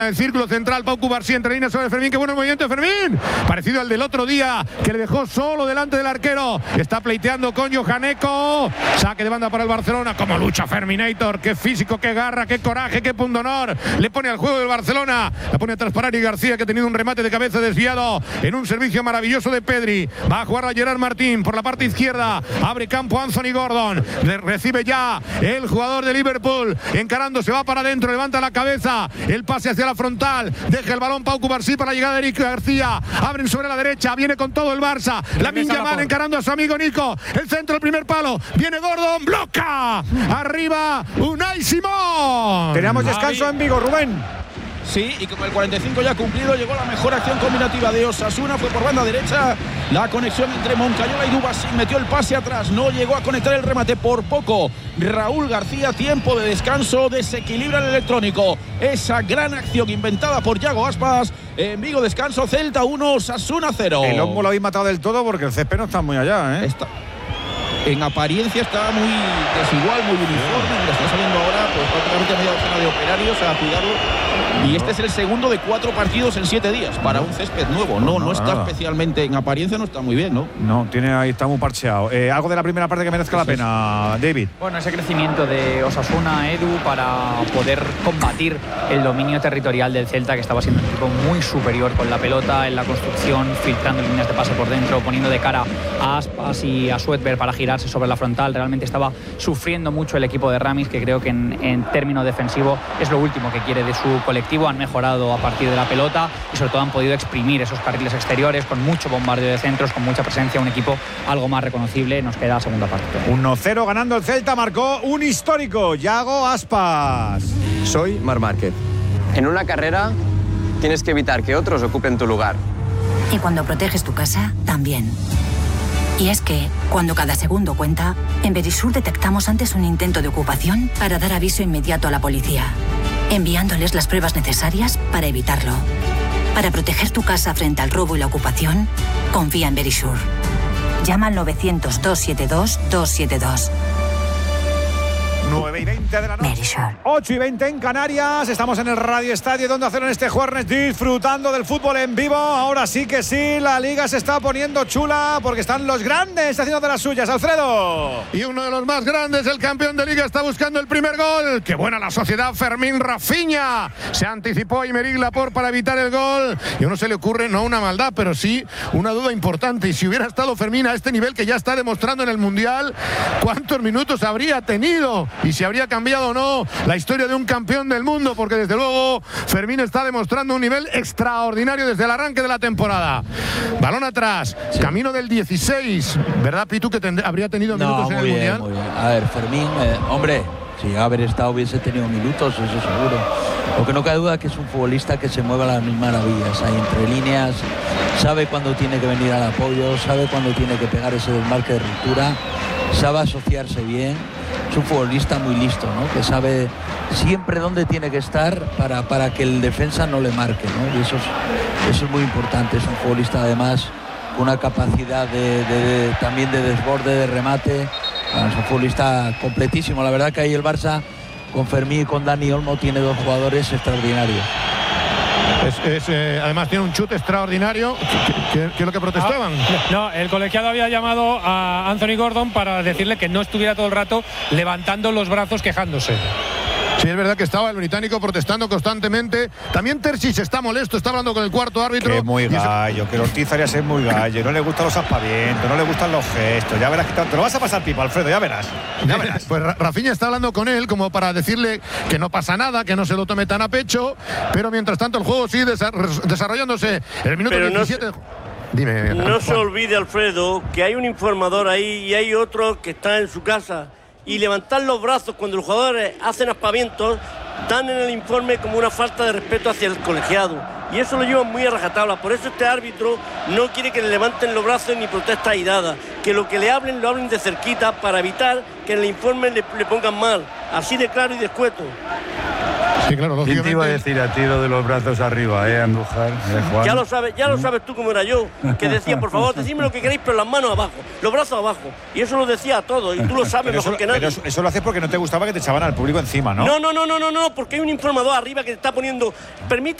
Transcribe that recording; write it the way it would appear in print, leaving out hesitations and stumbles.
El círculo central, Pau Cubarsí entre líneas sobre Fermín. ¡Qué buen movimiento de Fermín! Parecido al del otro día, que le dejó solo delante del arquero. Está pleiteando con Johaneco. Saque de banda para el Barcelona. ¡Cómo lucha Ferminator! ¡Qué físico, qué garra, qué coraje, qué pundonor! Le pone al juego del Barcelona. La pone atrás para Ari García, que ha tenido un remate de cabeza desviado en un servicio maravilloso de Pedri. Va a jugar a Gerard Martín por la parte izquierda. Abre campo Anthony Gordon. Le recibe ya el jugador de Liverpool. Encarando, se va para adentro, levanta la cabeza. El pase hacia la frontal, deja el balón Pau Cubarsí para la llegada de Eric García, abren sobre la derecha, viene con todo el Barça, Lamine Yamal encarando a su amigo Nico, el centro, el primer palo, viene Gordon, bloca, arriba Unai Simón. Teníamos descanso en Vigo, Rubén. Sí, y como el 45 ya cumplido, llegó la mejor acción combinativa de Osasuna, fue por banda derecha, la conexión entre Moncayola y Dubassi, metió el pase atrás, no llegó a conectar el remate por poco. Raúl García, tiempo de descanso, desequilibra el electrónico. Esa gran acción inventada por Yago Aspas. En Vigo, descanso, Celta 1, Osasuna 0. El Olmo lo habéis matado del todo porque el césped no está muy allá, ¿eh? En apariencia está muy desigual, muy uniforme. Le está saliendo ahora pues prácticamente media docena de operarios a cuidarlo. Y este es el segundo de 4 partidos en 7 días para un césped nuevo. No está especialmente, en apariencia no está muy bien, ¿no? No, ahí está muy parcheado. Algo de la primera parte que merezca la pena, David. Bueno, ese crecimiento de Osasuna, Edu, para poder combatir el dominio territorial del Celta, que estaba siendo un equipo muy superior con la pelota, en la construcción, filtrando líneas de pase por dentro, poniendo de cara a Aspas y a Suetberg para girarse sobre la frontal. Realmente estaba sufriendo mucho el equipo de Ramis, que creo que en término defensivo es lo último que quiere de su colectivo. Han mejorado a partir de la pelota y sobre todo han podido exprimir esos carriles exteriores con mucho bombardeo de centros, con mucha presencia, un equipo algo más reconocible. Nos queda la segunda parte. 1-0 ganando el Celta, marcó un histórico, Yago Aspas. Soy Marc Márquez. En una carrera tienes que evitar que otros ocupen tu lugar. Y cuando proteges tu casa, también. Y es que, cuando cada segundo cuenta, en Verisur detectamos antes un intento de ocupación para dar aviso inmediato a la policía, enviándoles las pruebas necesarias para evitarlo. Para proteger tu casa frente al robo y la ocupación, confía en Verisur. Llama al 900-272-272. 9:20 de la noche. 8:20 en Canarias. Estamos en el Radio Estadio donde hacer en este jueves disfrutando del fútbol en vivo. Ahora sí que sí, la liga se está poniendo chula porque están los grandes haciendo de las suyas. Alfredo. Y uno de los más grandes, el campeón de liga, está buscando el primer gol. ¡Qué buena la sociedad! Fermín Rafinha. Se anticipó a Aymeric Laporte para evitar el gol. Y a uno se le ocurre, no una maldad, pero sí una duda importante. Y si hubiera estado Fermín a este nivel que ya está demostrando en el Mundial, ¿cuántos minutos habría tenido? Y si habría cambiado o no la historia de un campeón del mundo, porque desde luego Fermín está demostrando un nivel extraordinario desde el arranque de la temporada. Balón atrás, sí. Camino del 16, ¿verdad, Pitu, que habría tenido minutos en el Mundial? Muy bien. A ver, Fermín, hombre, si llegaba a haber estado hubiese tenido minutos, eso seguro. Lo que no cabe duda es que es un futbolista que se mueve a las mismas maravillas, ahí entre líneas, sabe cuándo tiene que venir al apoyo, sabe cuándo tiene que pegar ese desmarque de ruptura, sabe asociarse bien. Es un futbolista muy listo, ¿no? Que sabe siempre dónde tiene que estar para que el defensa no le marque, ¿no? Y eso es muy importante. Es un futbolista además con una capacidad también de desborde, de remate. Es un futbolista completísimo. La verdad que ahí el Barça con Fermín y con Dani Olmo tiene dos jugadores extraordinarios. Además tiene un chute extraordinario. ¿Qué es lo que protestaban? No, el colegiado había llamado a Anthony Gordon para decirle que no estuviera todo el rato levantando los brazos quejándose. Sí, es verdad que estaba el británico protestando constantemente. También Terzic está molesto, está hablando con el cuarto árbitro. Que es muy gallo, que Ortiz haría ser muy gallo. No le gustan los aspavientos, no le gustan los gestos. Ya verás que te lo vas a pasar pipa, Alfredo, ya verás. Pues Rafinha está hablando con él como para decirle que no pasa nada, que no se lo tome tan a pecho. Pero mientras tanto el juego sigue desarrollándose. El minuto 17... Dime, no se olvide, Alfredo, que hay un informador ahí y hay otro que está en su casa. Y levantar los brazos cuando los jugadores hacen aspavientos dan en el informe como una falta de respeto hacia el colegiado. Y eso lo llevan muy a rajatabla. Por eso este árbitro no quiere que le levanten los brazos ni protesta airada. Que lo que le hablen, lo hablen de cerquita para evitar que en el informe le pongan mal. Así de claro y de escueto. Sí, claro, ¿Quién te iba a decir a ti lo de los brazos arriba, Andújar? Juan. Ya lo sabes tú cómo era yo, que decía, por favor, decidme lo que queréis, pero las manos abajo, los brazos abajo. Y eso lo decía a todos, y tú lo sabes mejor que nadie. Pero eso lo haces porque no te gustaba que te echaban al público encima, ¿no? No, porque hay un informador arriba que te está poniendo. Permítame